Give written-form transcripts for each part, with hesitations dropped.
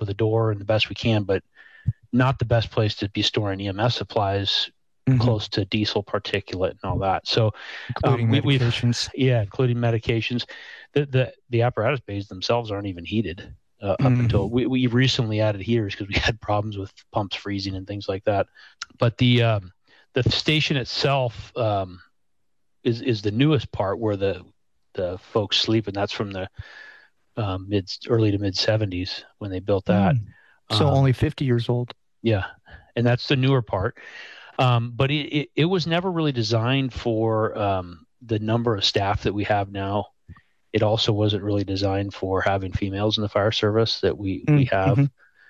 the door and the best we can, but not the best place to be storing EMS supplies close to diesel particulate and all that. So including medications. Including medications. The apparatus bays themselves aren't even heated up until we recently added heaters because we had problems with pumps freezing and things like that. But the station itself is the newest part where the folks sleep, and that's from the early to mid 70s when they built that. So only 50 years old. Yeah, and that's the newer part. But it was never really designed for the number of staff that we have now. It also wasn't really designed for having females in the fire service that we have.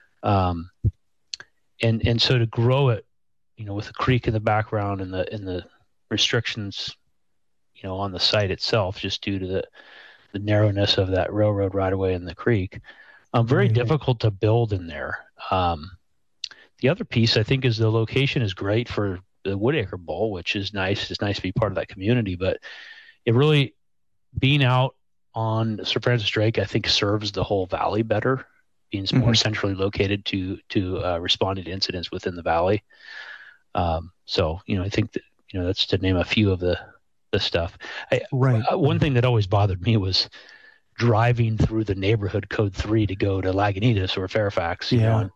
And so to grow it, with the creek in the background and the restrictions, on the site itself, just due to the narrowness of that railroad right away in the creek, very difficult to build in there. The other piece, I think, is the location is great for the Woodacre Bowl, which is nice. It's nice to be part of that community, but it really, being out on Sir Francis Drake, I think, serves the whole valley better, being more centrally located to responding to incidents within the valley. So, I think that, that's to name a few of the stuff. One thing that always bothered me was driving through the neighborhood code 3 to go to Lagunitas or Fairfax, and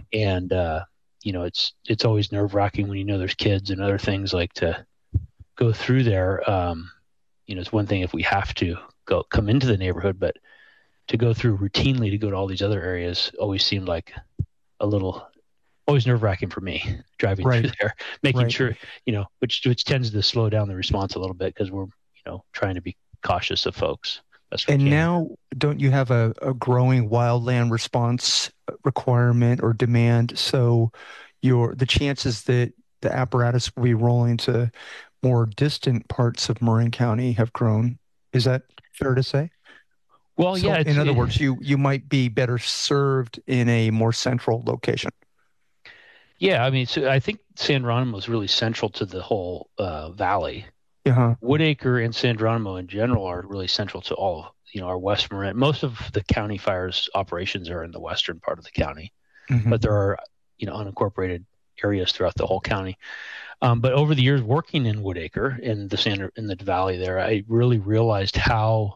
it's always nerve-wracking when there's kids and other things, like, to go through there. It's one thing if we have to come into the neighborhood, but to go through routinely to go to all these other areas always seemed like always nerve-wracking for me, driving through there, making sure, which tends to slow down the response a little bit because we're, trying to be cautious of folks. And now, don't you have a growing wildland response requirement or demand? So the chances that the apparatus will be rolling to more distant parts of Marin County have grown. Is that fair to say? Well, so in other words, you might be better served in a more central location. Yeah, I mean, so I think San Geronimo is really central to the whole valley. Woodacre and San Geronimo in general are really central to all, our West Marin. Most of the county fires operations are in the western part of the county, but there are, unincorporated areas throughout the whole county. But over the years working in Woodacre in the valley there, I really realized how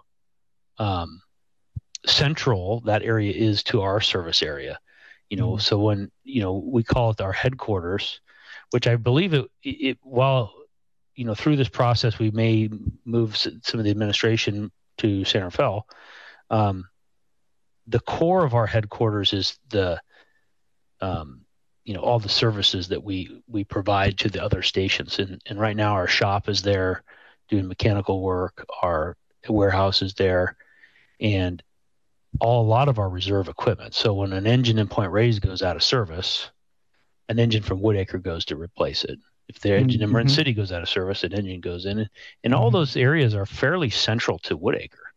central that area is to our service area. So when, we call it our headquarters, which I believe while, through this process, we may move some of the administration to San Rafael. The core of our headquarters is all the services that we provide to the other stations. And right now our shop is there doing mechanical work, our warehouse is there, and a lot of our reserve equipment. So when an engine in Point Reyes goes out of service, an engine from Woodacre goes to replace it. If the engine in Marin City goes out of service, an engine goes in. And all those areas are fairly central to Woodacre.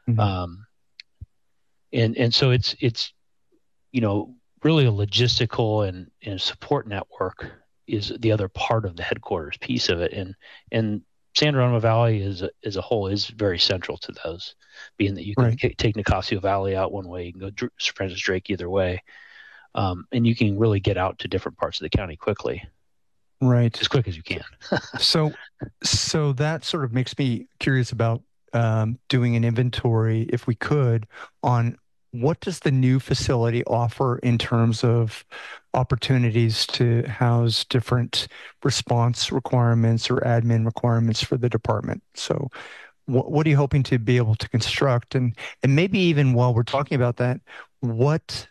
And so it's really a logistical and support network is the other part of the headquarters piece of it. And San Geronimo Valley as a whole is very central to those, being that you can take Nicasio Valley out one way, you can go Sir Francis Drake either way. And you can really get out to different parts of the county quickly. Right. As quick as you can. So that sort of makes me curious about doing an inventory, if we could, on what does the new facility offer in terms of opportunities to house different response requirements or admin requirements for the department. So what are you hoping to be able to construct? And maybe even while we're talking about that, what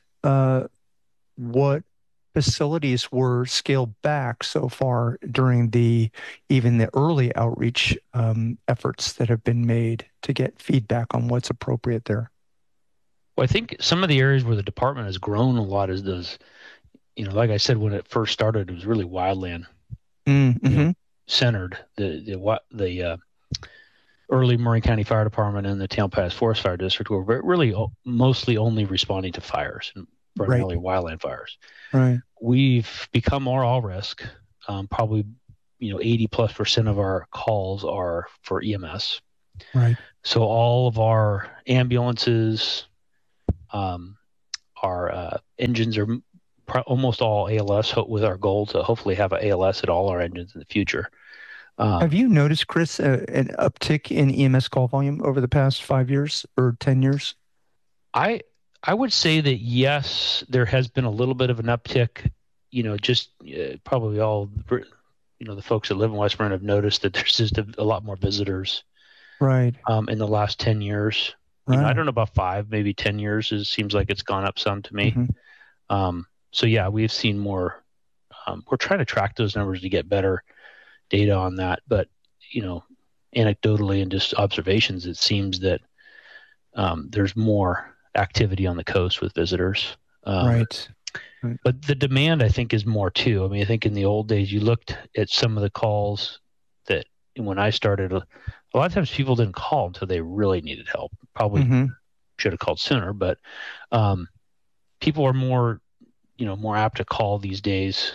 facilities were scaled back so far during even the early outreach efforts that have been made to get feedback on what's appropriate there? Well, I think some of the areas where the department has grown a lot is those, like I said, when it first started, it was really wildland centered. The early Marin County Fire Department and the Tamalpais Forest Fire District were really mostly only responding to fires and primarily wildland fires. Right. We've become more all risk. Probably, 80+% of our calls are for EMS. Right. So all of our ambulances, our engines are almost all ALS, with our goal to hopefully have an ALS at all our engines in the future. Have you noticed, Chris, an uptick in EMS call volume over the past 5 years or 10 years? I I would say that yes, there has been a little bit of an uptick. Just probably all the folks that live in West Marin have noticed that there's just a lot more visitors Right, in the last 10 years. I right. don't know about 5, maybe 10 years. It seems like it's gone up some to me. Hmm. So yeah, we've seen more. We're trying to track those numbers to get better data on that, but you know, anecdotally and just observations, it seems that there's more activity on the coast with visitors. Right, right. But the demand, I think, is more too. I mean, I think in the old days, you looked at some of the calls that when I started, a lot of times people didn't call until they really needed help. Probably Hmm. should have called sooner, but um, people are more apt to call these days.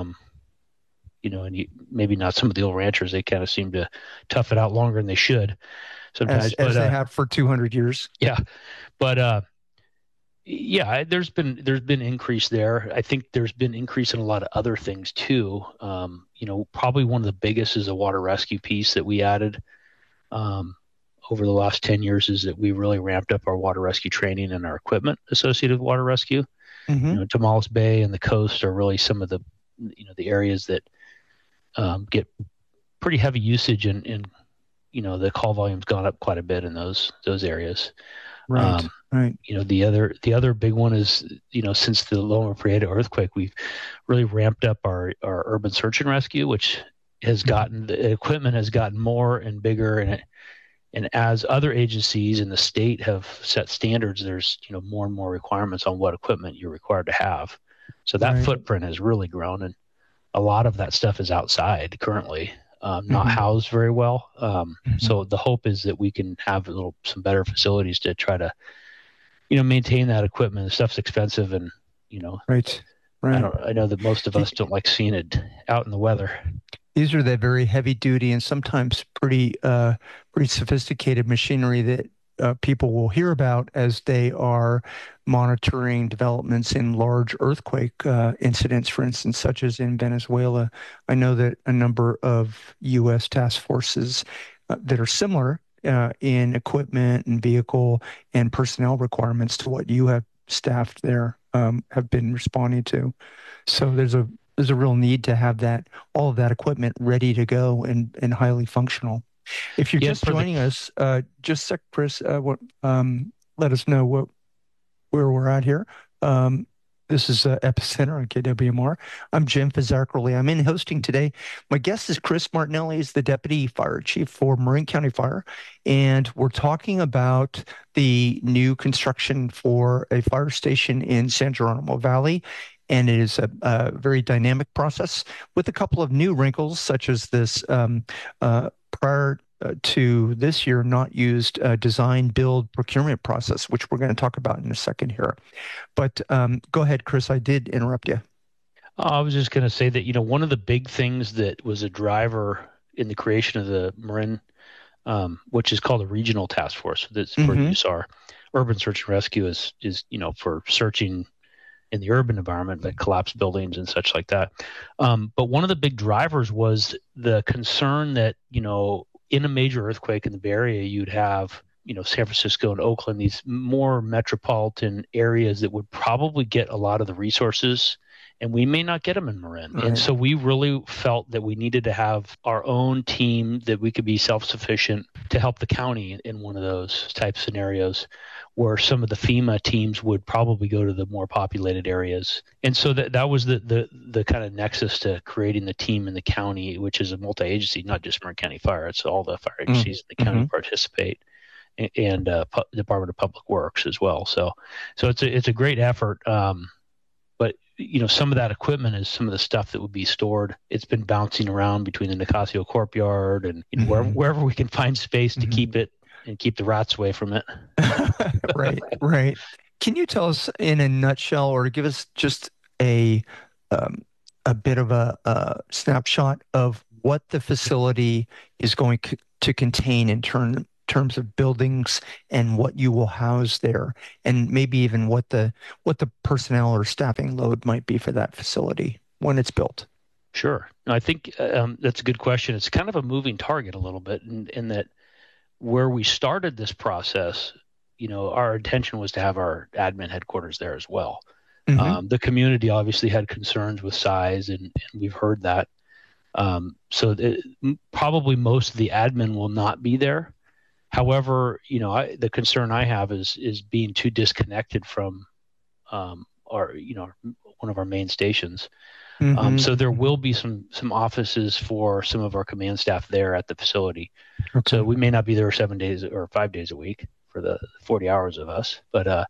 And maybe not some of the old ranchers, they kind of seem to tough it out longer than they should As sometimes. as But they have for 200 years. yeah, but yeah, there's been increase there. I think there's been increase in a lot of other things too. Probably one of the biggest is a water rescue piece that we added um, over the last 10 years is that we really ramped up our water rescue training and our equipment associated with water rescue. Hmm. Tomales Bay and the coast are really some of the areas that get pretty heavy usage, and the call volume's gone up quite a bit in those areas. Right, Um, right. the other big one is, since the Loma Prieta earthquake, we've really ramped up our urban search and rescue, which has Mhm. gotten the equipment has gotten more and bigger, and as other agencies in the state have set standards, there's more and more requirements on what equipment you're required to have. So that Right. footprint has really grown, and a lot of that stuff is outside currently, not Hmm. housed very well. Hmm. So the hope is that we can have some better facilities to try to maintain that equipment. The stuff's expensive, and you know, Right, I right. don't. I know that most of us don't like seeing it out in the weather. These are the very heavy duty and sometimes pretty sophisticated machinery that people will hear about as they are monitoring developments in large earthquake incidents, for instance, such as in Venezuela. I know that a number of U.S. task forces that are similar in equipment and vehicle and personnel requirements to what you have staffed there have been responding to. So there's a real need to have that all of that equipment ready to go and highly functional. If you're Yeah, just for the joining us, just sec, Chris, let us know where we're at here. Um, this is Epicenter on KWMR. I'm Jim Fazarkerly. I'm in hosting today. My guest is Chris Martinelli, is the Deputy Fire Chief for Marin County Fire, and we're talking about the new construction for a fire station in San Geronimo Valley. And it is a very dynamic process with a couple of new wrinkles, such as this prior to this year not used design, build, procurement process, which we're going to talk about in a second here. But go ahead, Chris. I did interrupt you. I was just going to say that one of the big things that was a driver in the creation of the Marin, which is called a regional task force, that's for Hmm. use our urban search and rescue is for searching in the urban environment, like collapsed buildings and such like that. But one of the big drivers was the concern that, in a major earthquake in the Bay Area, you'd have, San Francisco and Oakland, these more metropolitan areas that would probably get a lot of the resources, and we may not get them in Marin. And Right. so we really felt that we needed to have our own team, that we could be self-sufficient to help the county in one of those type scenarios, where some of the FEMA teams would probably go to the more populated areas. And so that was the kind of nexus to creating the team in the county, which is a multi-agency, not just Marin County Fire. It's all the fire agencies in the county Mm-hmm. participate, and Department of Public Works as well. So it's a great effort. But some of that equipment is some of the stuff that would be stored. It's been bouncing around between the Nicasio courtyard and Hmm. wherever we can find space to Hmm. keep it and keep the rats away from it. Right, right. Can you tell us in a nutshell, or give us just a um, a bit of a snapshot of what the facility is going to contain terms of buildings and what you will house there, and maybe even what the personnel or staffing load might be for that facility when it's built? Sure. No, I think that's a good question. It's kind of a moving target a little bit in that where we started this process, our intention was to have our admin headquarters there as well. Hmm. The community obviously had concerns with size, and we've heard that. Probably most of the admin will not be there. However, the concern I have is being too disconnected from one of our main stations. Hmm. So there will be some offices for some of our command staff there at the facility. So Okay. we may not be there 7 days or 5 days a week for the 40 hours of us, but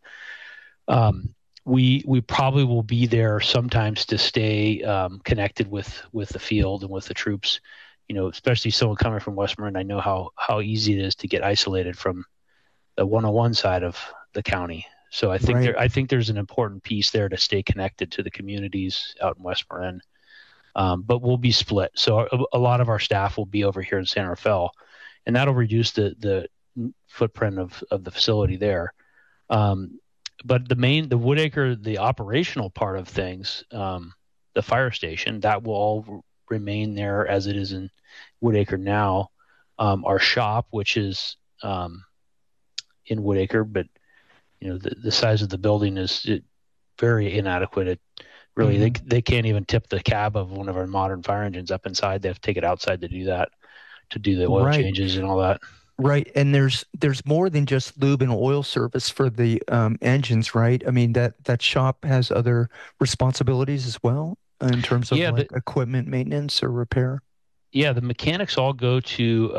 we probably will be there sometimes to stay connected with the field and with the troops. Especially someone coming from West Marin, I know how easy it is to get isolated from the 101 side of the county. So Right. I think there's an important piece there to stay connected to the communities out in West Marin. But we'll be split. So a lot of our staff will be over here in San Rafael, and that'll reduce the footprint of the facility there. But the Woodacre, the operational part of things, the fire station, that will all remain there as it is in Woodacre now. Our shop, which is in Woodacre, but the size of the building is very inadequate. It really Hmm. they can't even tip the cab of one of our modern fire engines up inside. They have to take it outside to do that, to do the oil Right. changes and all that. Right. And there's more than just lube and oil service for the engines, right? I mean, that shop has other responsibilities as well in terms of Yeah, like equipment maintenance or repair. the mechanics all go to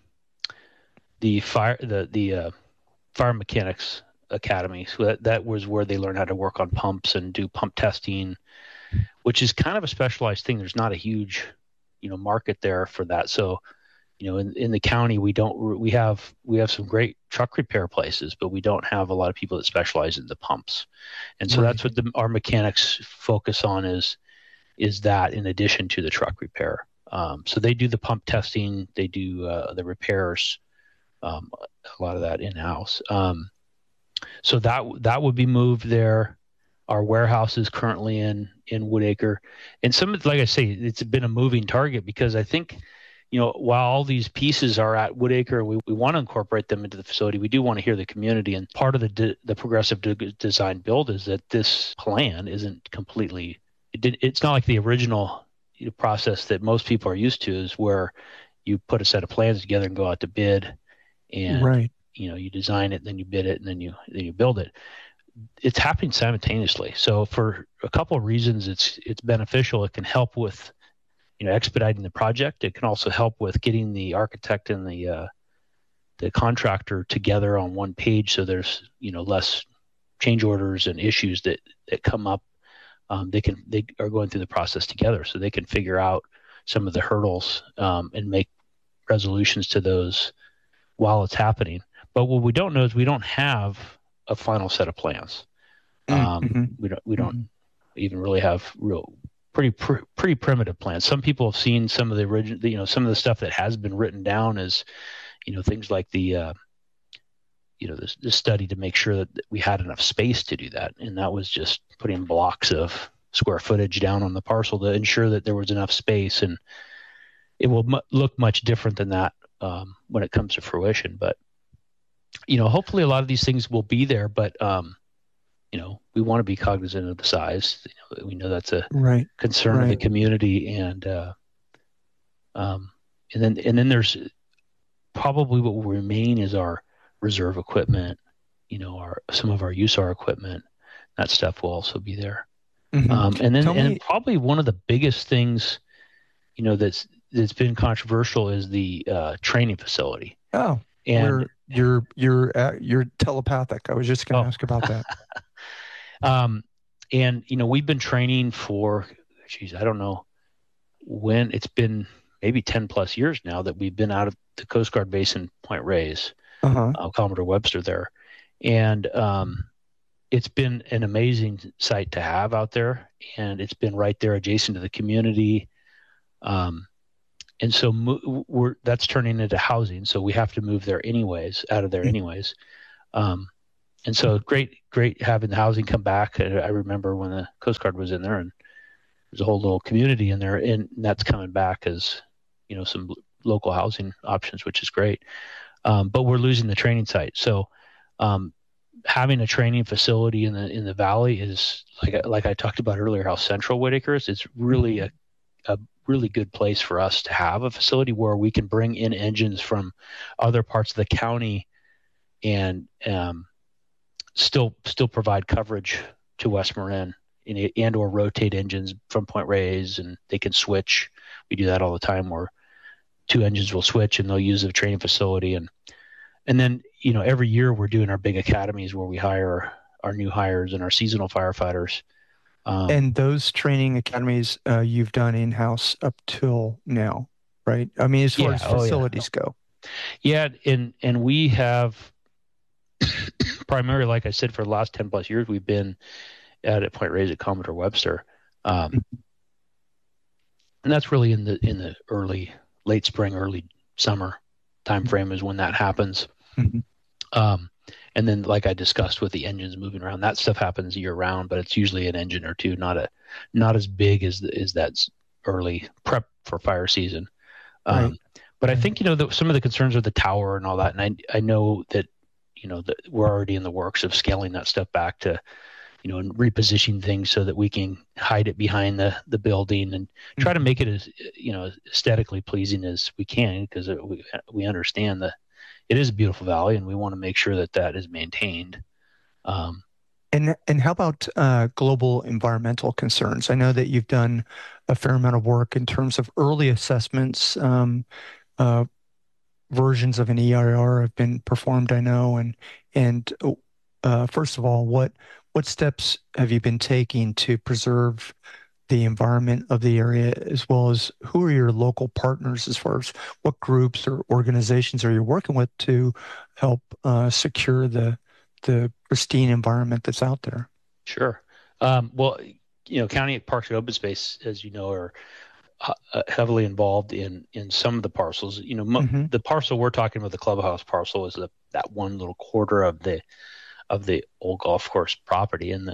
the fire mechanics academy. So that was where they learn how to work on pumps and do pump testing, which is kind of a specialized thing. There's not a huge market there for that. So in the county we have some great truck repair places, but we don't have a lot of people that specialize in the pumps. And so Right. that's what our mechanics focus on is that in addition to the truck repair. So they do the pump testing, they do the repairs, a lot of that in house. So that would be moved there. Our warehouse is currently in Woodacre, and like I say, it's been a moving target because I think while all these pieces are at Woodacre, we want to incorporate them into the facility. We do want to hear the community, and part of the progressive design build is that this plan isn't completely. It's not like the original process that most people are used to, is where you put a set of plans together and go out to bid, and Right. you design it, then you bid it, and then you build it. It's happening simultaneously. So for a couple of reasons, it's beneficial. It can help with expediting the project. It can also help with getting the architect and the contractor together on one page, so there's less change orders and issues that come up. They are going through the process together, so they can figure out some of the hurdles and make resolutions to those while it's happening. But what we don't know is we don't have a final set of plans. Mm-hmm. We don't Hmm. even really have pretty primitive plans. Some people have seen some of the original, some of the stuff that has been written down as things like the study to make sure that we had enough space to do that, and that was just putting blocks of square footage down on the parcel to ensure that there was enough space, and it will look much different than that when it comes to fruition. But hopefully a lot of these things will be there, but we want to be cognizant of the size. We know that's a Right. concern of the Right. community, and then there's probably what will remain is our reserve equipment. Some of our USAR equipment. That stuff will also be there. Hmm. Tell And me. probably one of the biggest things that's been controversial is the training facility. Oh, And where you're telepathic. I was just going to oh, ask about that. um, and we've been training for, geez, I don't know when. It's been maybe 10+ years now that we've been out of the Coast Guard base in Point Reyes, Uh-huh. Commodore Webster there, and it's been an amazing site to have out there, and it's been right there adjacent to the community. Um, and so that's turning into housing. So we have to move there anyways, out of there anyways. Um, and so great having the housing come back. I remember when the Coast Guard was in there, and there's a whole little community in there, and that's coming back as some local housing options, which is great. But we're losing the training site, so having a training facility in the valley is like I talked about earlier. How central Whitaker is. It's really a really good place for us to have a facility where we can bring in engines from other parts of the county and still provide coverage to West Marin and or rotate engines from Point Reyes, and they can switch. We do that all the time where two engines will switch and they'll use the training facility. And then, every year we're doing our big academies where we hire our new hires and our seasonal firefighters. And those training academies you've done in-house up till now, right? I mean, as far as facilities go. Yeah, and we have primarily, like I said, for the last 10 plus years, we've been at Point Reyes at Commodore Webster. And that's really in the late spring, early summer time frame is when that happens. And then, like I discussed with the engines moving around, that stuff happens year round, but it's usually an engine or two, not as big as that early prep for fire season. Right. But I think some of the concerns with the tower and all that, and I know that that we're already in the works of scaling that stuff back to and repositioning things so that we can hide it behind the building and try to make it as aesthetically pleasing as we can, because we understand that it is a beautiful valley and we want to make sure that is maintained. And how about global environmental concerns? I know that you've done a fair amount of work in terms of early assessments. Versions of an EIR have been performed, I know. And first of all, what steps have you been taking to preserve the environment of the area, as well as who are your local partners, as far as what groups or organizations are you working with to help secure the pristine environment that's out there? Sure. Well, County Parks and Open Space, as you know, are heavily involved in some of the parcels. The parcel we're talking about, the clubhouse parcel, is that one little quarter of the old golf course property, and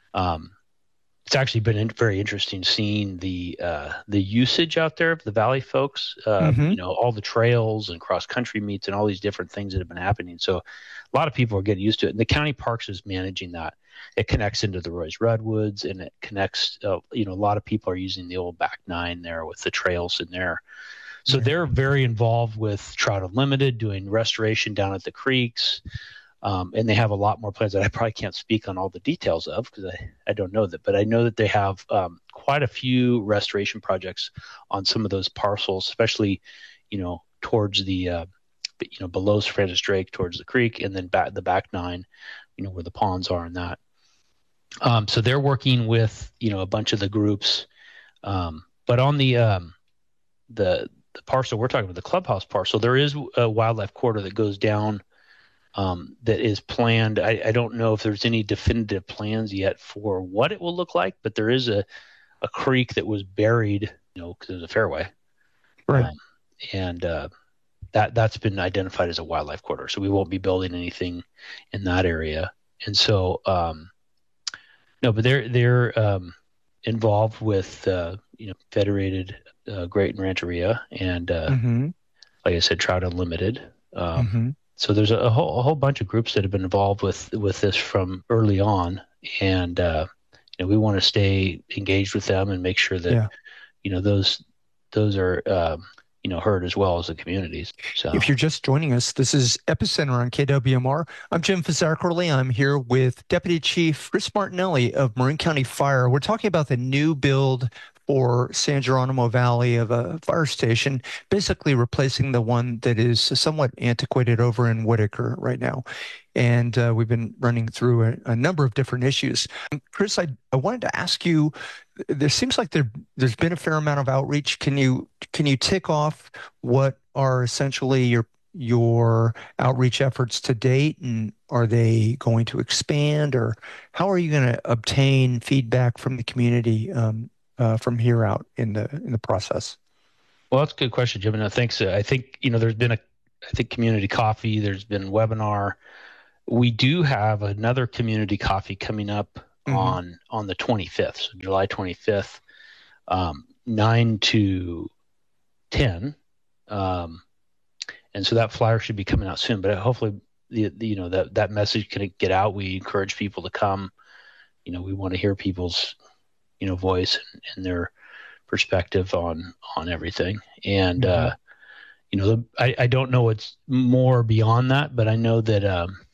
it's actually been very interesting seeing the usage out there of the Valley folks. All the trails and cross country meets and all these different things that have been happening. So a lot of people are getting used to it, and the county parks is managing that. It connects into the Roy's Redwoods, and it connects. A lot of people are using the old back nine there with the trails in there. So they're very involved with Trout Unlimited, doing restoration down at the creeks. And they have a lot more plans that I probably can't speak on all the details of, because I don't know that, but I know that they have quite a few restoration projects on some of those parcels, especially, towards the, below Sir Francis Drake towards the creek, and then the back nine, where the ponds are and that. So they're working with, a bunch of the groups. But on the parcel we're talking about, the clubhouse parcel, there is a wildlife corridor that goes down that is planned. I don't know if there's any definitive plans yet for what it will look like, but there is a creek that was buried, because it was a fairway. Right. And that's been identified as a wildlife corridor. So we won't be building anything in that area. And so, no, but they're involved with, Federated Great and Rancheria, and like I said, Trout Unlimited. So there's a whole bunch of groups that have been involved with this from early on, and we want to stay engaged with them and make sure that those are heard as well as the communities. So if you're just joining us, this is Epicenter on KWMR. I'm Jim Fazzackerly. I'm here with Deputy Chief Chris Martinelli of Marin County Fire. We're talking about the new build for San Geronimo Valley of a fire station, basically replacing the one that is somewhat antiquated over in Whitaker right now. And we've been running through a number of different issues. Chris, I wanted to ask you, there seems like there's been a fair amount of outreach. Can you tick off what are essentially your outreach efforts to date, and are they going to expand, or how are you going to obtain feedback from the community from here out in the process? Well, that's a good question, Jim. And thanks. I think, there's been I think community coffee, there's been webinar. We do have another community coffee coming up Hmm. on the 25th, so July 25th, 9 to 10. Um, and so that flyer should be coming out soon, but hopefully that message can get out. We encourage people to come. We want to hear people's, voice and their perspective on everything. And, Hmm. I don't know what's more beyond that, but I know that,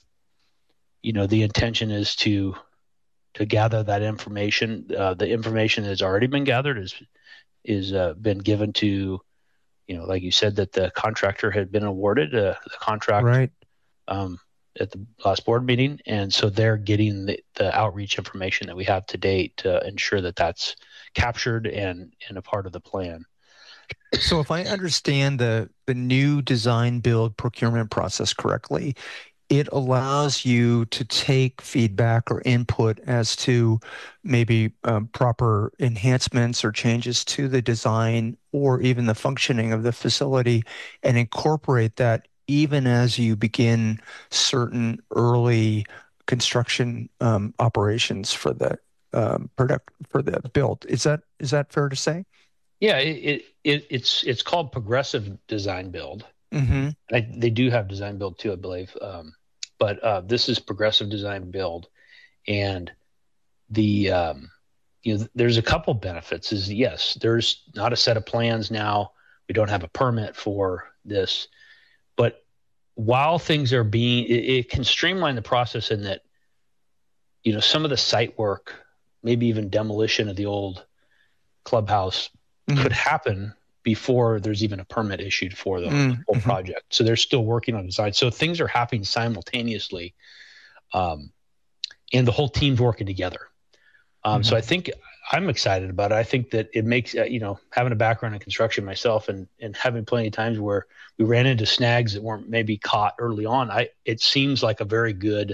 the intention is to gather that information. The information that has already been gathered is been given to, like you said, that the contractor had been awarded the contract Right. um, at the last board meeting, and so they're getting the outreach information that we have to date to ensure that that's captured and a part of the plan. So if I understand the new design build procurement process correctly, it allows you to take feedback or input as to maybe proper enhancements or changes to the design or even the functioning of the facility and incorporate that even as you begin certain early construction operations for the product for the build. Is that fair to say? Yeah, it's called progressive design build. Hmm. They do have design build too, I believe. But this is progressive design build, and the there's a couple benefits. Is yes, there's not a set of plans now. We don't have a permit for this, but while things are being, it can streamline the process in that some of the site work, maybe even demolition of the old clubhouse, could Hmm. happen before there's even a permit issued for the whole Hmm. project. So they're still working on design. So things are happening simultaneously, um, and the whole team's working together. So I Hmm. think I'm excited about it. I think that it makes, having a background in construction myself and having plenty of times where we ran into snags that weren't maybe caught early on. It seems like a very good,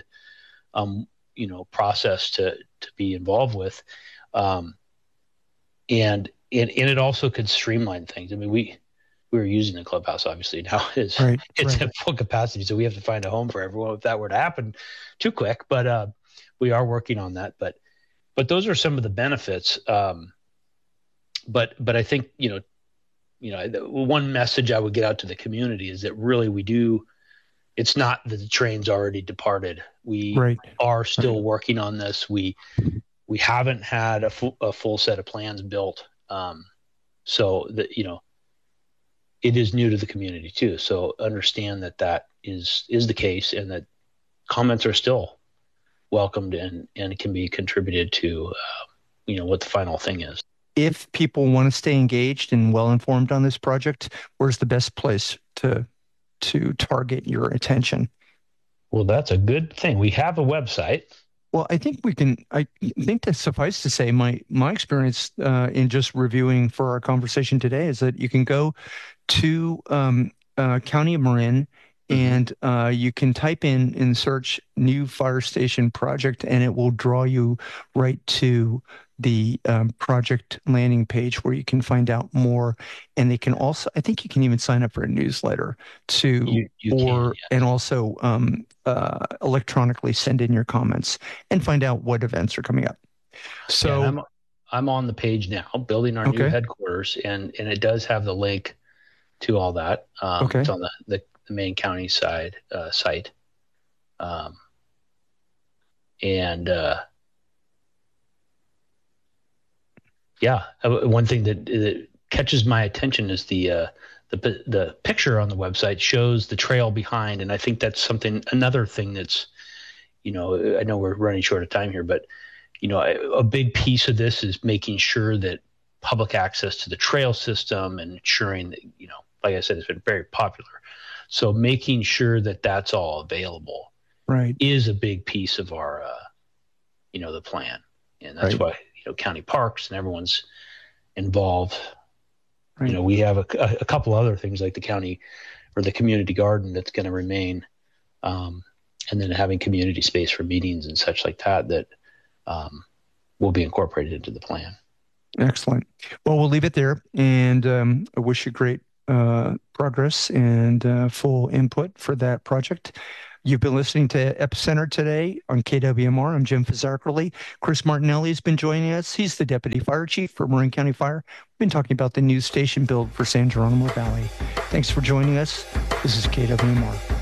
process to be involved with. Um, and it also could streamline things. I mean, we were using the clubhouse obviously now is Right, it's right. at full capacity, so we have to find a home for everyone if that were to happen too quick. But we are working on that. But those are some of the benefits. But I think one message I would get out to the community is that really we do. It's not that the train's already departed. We Right, are right. still working on this. We haven't had a full set of plans built. So that it is new to the community too. So understand that that is the case, and that comments are still welcomed and can be contributed to what the final thing is. If people want to stay engaged and well informed on this project, where's the best place to target your attention? Well, that's a good thing. We have a website. Well, I think we can. I think to suffice to say, my experience in just reviewing for our conversation today is that you can go to County of Marin, Mm-hmm. and you can type in search new fire station project, and it will draw you right to the project landing page where you can find out more. And they can also, I think you can even sign up for a newsletter to, You can, or, and yes. also electronically send in your comments and find out what events are coming up. Yeah, and So, I'm on the page now, building our new okay, headquarters, and it does have the link to all that. It's okay. on the main county site. Um, and Yeah, one thing that catches my attention is the picture on the website shows the trail behind, and I think that's another thing that's I know we're running short of time here, but a big piece of this is making sure that public access to the trail system and ensuring that like I said, it's been very popular. So making sure that that's all available Right, is a big piece of our the plan, and that's right, why county parks and everyone's involved. right. We have a couple other things like the county or the community garden that's going to remain, um, and then having community space for meetings and such like that um, will be incorporated into the plan. Excellent. Well, we'll leave it there, and I wish you great progress and full input for that project. You've been listening to Epicenter today on KWMR. I'm Jim Fazzackerly. Chris Martinelli has been joining us. He's the Deputy Fire Chief for Marin County Fire. We've been talking about the new station build for San Geronimo Valley. Thanks for joining us. This is KWMR.